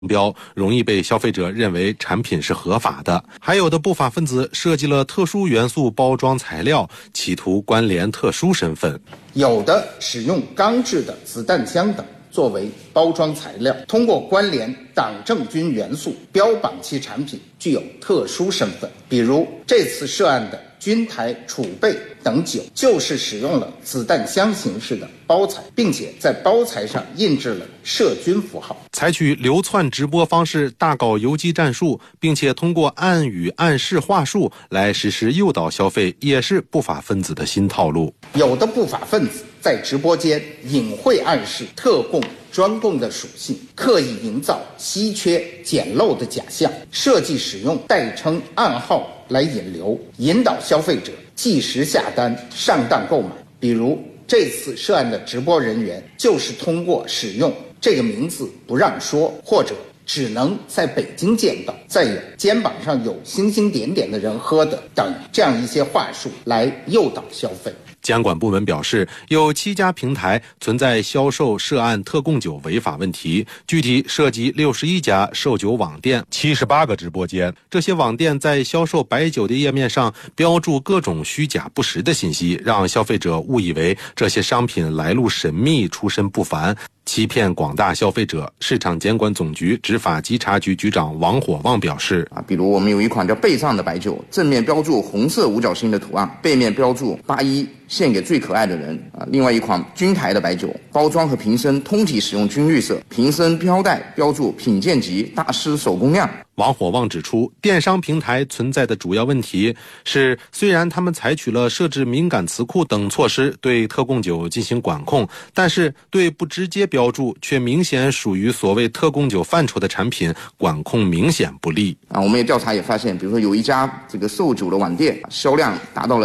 标，容易被消费者认为产品是合法的。还有的不法分子设计了特殊元素包装材料，企图关联特殊身份。 有的使用钢制的子弹枪等作为包装材料，通过关联党政军元素，标榜其产品具有特殊身份。比如这次涉案的军台储备等酒，就是使用了子弹箱形式的包材，并且在包材上印制了涉军符号。 采取流窜直播方式，大搞游击战术，并且通过暗语暗示话术来实施诱导消费，也是不法分子的新套路。 有的不法分子在直播间隐晦暗示特供专供的属性，刻意营造稀缺简陋的假象，设计使用代称暗号来引流，引导消费者即时下单上当购买。比如这次涉案的直播人员就是通过使用这个名字不让说，或者只能在北京见到，再有肩膀上有星星点点的人喝的等这样一些话术来诱导消费。 监管部门表示，有7家平台存在销售涉案特供酒违法问题，具体涉及61家售酒网店、78个直播间。这些网店在销售白酒的页面上标注各种虚假不实的信息，让消费者误以为这些商品来路神秘、出身不凡，欺骗广大消费者。市场监管总局执法稽查局局长王火旺表示， 比如我们有一款叫贝藏的白酒，正面标注红色五角星的图案，背面标注81献给最可爱的人。另外一款军台的白酒，包装和瓶身通体使用军绿色，瓶身标带标注品鉴级大师手工酿。 王火旺指出，电商平台存在的主要问题是，虽然他们采取了设置敏感词库等措施对特供酒进行管控，但是对不直接标注却明显属于所谓特供酒范畴的产品，管控明显不力。 我们也调查也发现，比如说有一家售酒的网店，销量达到了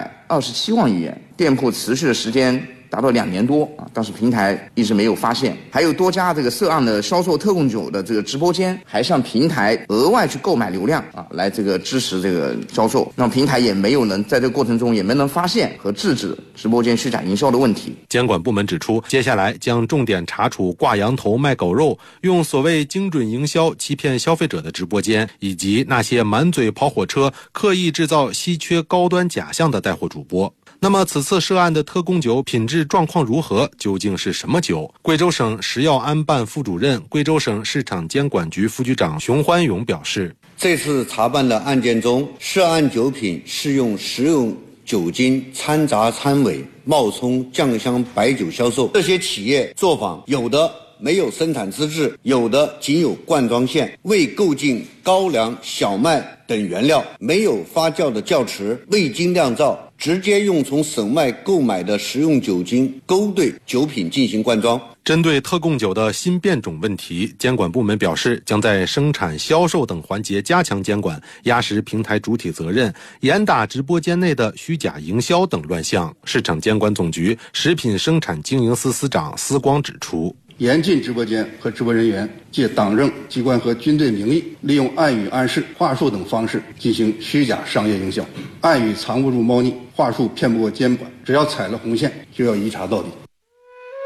227万亿元，店铺持续的时间达到2年多，但是平台一直没有发现。还有多家涉案的销售特供酒的直播间，还向平台额外去购买流量来支持销售。那么平台也没有在这个过程中也没能发现和制止直播间虚假营销的问题。 监管部门指出，接下来将重点查处挂羊头卖狗肉、用所谓精准营销欺骗消费者的直播间，以及那些满嘴跑火车、刻意制造稀缺高端假象的带货主播。那么此次涉案的特供酒品质状况如何？究竟是什么酒？贵州省食药安办副主任、贵州省市场监管局副局长熊欢勇表示， 这次查办的案件中，涉案酒品是用食用酒精掺杂掺伪，冒充酱香白酒销售。这些企业作坊有的没有生产资质，有的仅有灌装线，未购进高粱、小麦等原料，没有发酵的窖池，未经酿造，直接用从省外购买的食用酒精勾兑酒品进行灌装。 针对特供酒的新变种问题，监管部门表示，将在生产、销售等环节加强监管，压实平台主体责任，严打直播间内的虚假营销等乱象。市场监管总局食品生产经营司司长司光指出， 严禁直播间和直播人员借党政机关和军队名义，利用暗语暗示、话术等方式进行虚假商业营销。暗语藏不住猫腻，话术骗不过监管，只要踩了红线，就要一查到底。